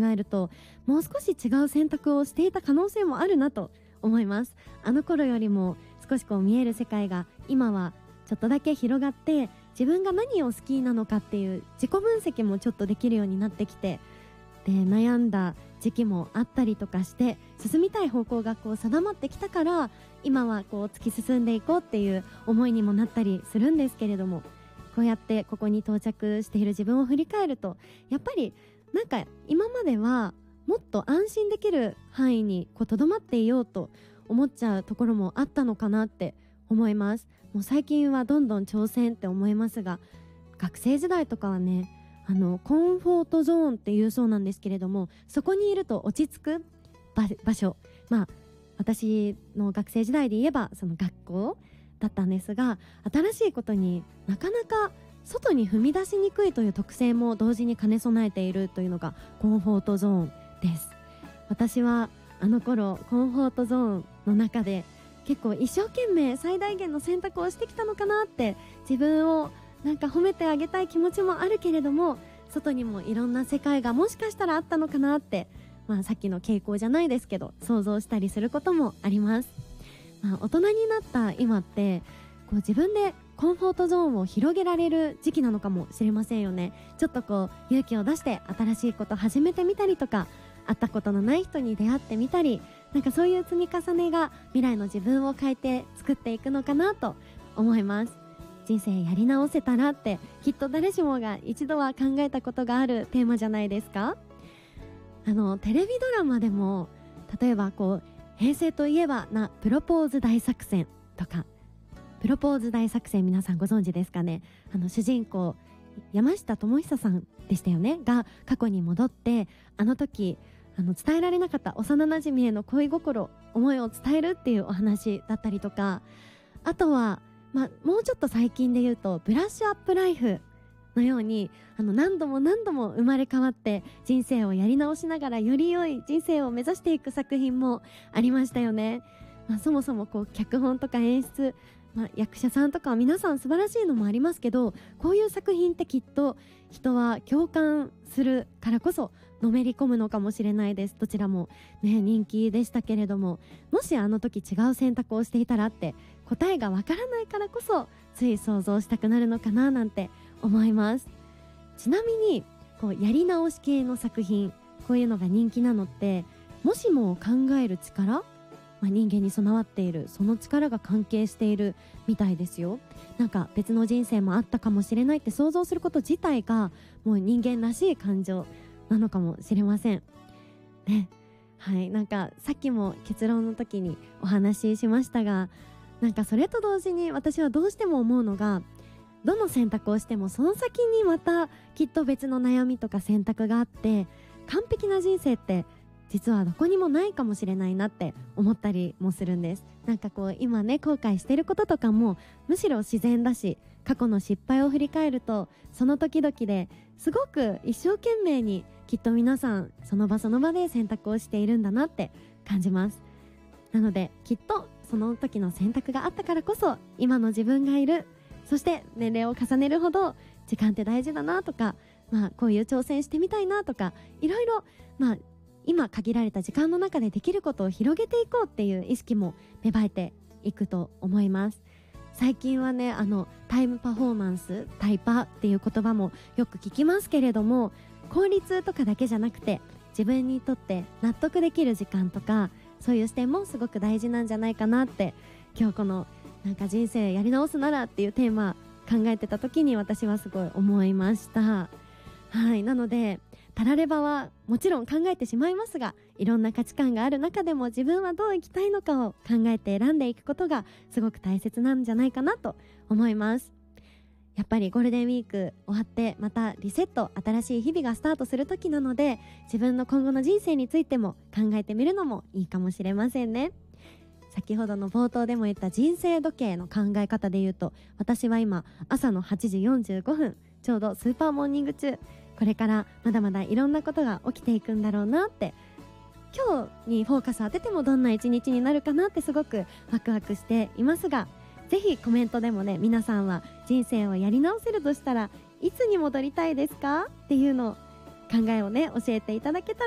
えると、もう少し違う選択をしていた可能性もあるなと思います。あの頃よりも少し見える世界が今はちょっとだけ広がって、自分が何を好きなのかっていう自己分析もちょっとできるようになってきて、で悩んだ時期もあったりとかして、進みたい方向が定まってきたから、今は突き進んでいこうっていう思いにもなったりするんですけれども、こうやってここに到着している自分を振り返ると、やっぱり今まではもっと安心できる範囲にとどまっていようと思っちゃうところもあったのかなって思います。もう最近はどんどん挑戦って思いますが、学生時代とかはね、コンフォートゾーンっていうそうなんですけれども、そこにいると落ち着く場所、私の学生時代で言えばその学校だったんですが、新しいことになかなか外に踏み出しにくいという特性も同時に兼ね備えているというのがコンフォートゾーンです。私はあの頃コンフォートゾーンの中で結構一生懸命最大限の選択をしてきたのかなって、自分を褒めてあげたい気持ちもあるけれども、外にもいろんな世界がもしかしたらあったのかなって、さっきの傾向じゃないですけど想像したりすることもあります。大人になった今って自分でコンフォートゾーンを広げられる時期なのかもしれませんよね。ちょっと勇気を出して新しいこと始めてみたりとか、会ったことのない人に出会ってみたり、そういう積み重ねが未来の自分を変えて作っていくのかなと思います。人生やり直せたらって、きっと誰しもが一度は考えたことがあるテーマじゃないですか。テレビドラマでも例えば平成といえばプロポーズ大作戦とか、プロポーズ大作戦皆さんご存知ですかね。主人公山下智久さんでしたよねが過去に戻って、あの時伝えられなかった幼馴染への恋心、思いを伝えるっていうお話だったりとか、あとはもうちょっと最近で言うとブラッシュアップライフのように何度も何度も生まれ変わって人生をやり直しながらより良い人生を目指していく作品もありましたよね。そもそも脚本とか演出、役者さんとかは皆さん素晴らしいのもありますけど、こういう作品ってきっと人は共感するからこそのめり込むのかもしれないです。どちらもね人気でしたけれども、もしあの時違う選択をしていたらって答えがわからないからこそつい想像したくなるのかななんて思います。ちなみにやり直し系の作品、こういうのが人気なのって、もしも考える力、人間に備わっているその力が関係しているみたいですよ。別の人生もあったかもしれないって想像すること自体がもう人間らしい感情なのかもしれませんね。はい、さっきも結論の時にお話ししましたが、それと同時に私はどうしても思うのが、どの選択をしてもその先にまたきっと別の悩みとか選択があって、完璧な人生って実はどこにもないかもしれないなって思ったりもするんです。今ね後悔してることとかもむしろ自然だし、過去の失敗を振り返るとその時々ですごく一生懸命にきっと皆さんその場その場で選択をしているんだなって感じます。なのできっとその時の選択があったからこそ今の自分がいる。そして年齢を重ねるほど時間って大事だなとか、こういう挑戦してみたいなとか、いろいろ今限られた時間の中でできることを広げていこうっていう意識も芽生えていくと思います。最近はねタイムパフォーマンス、タイパっていう言葉もよく聞きますけれども、効率とかだけじゃなくて自分にとって納得できる時間とか、そういう視点もすごく大事なんじゃないかなって、今日この人生やり直すならっていうテーマ考えてた時に私はすごい思いました。はい、なのでたらればはもちろん考えてしまいますが、いろんな価値観がある中でも自分はどう生きたいのかを考えて選んでいくことがすごく大切なんじゃないかなと思います。やっぱりゴールデンウィーク終わってまたリセット、新しい日々がスタートする時なので、自分の今後の人生についても考えてみるのもいいかもしれませんね。先ほどの冒頭でも言った人生時計の考え方で言うと、私は今朝の8時45分、ちょうどスーパーモーニング中、これからまだまだいろんなことが起きていくんだろうなって、今日にフォーカス当ててもどんな一日になるかなってすごくワクワクしていますが、ぜひコメントでもね、皆さんは人生をやり直せるとしたらいつに戻りたいですかっていうのを考えをね教えていただけたら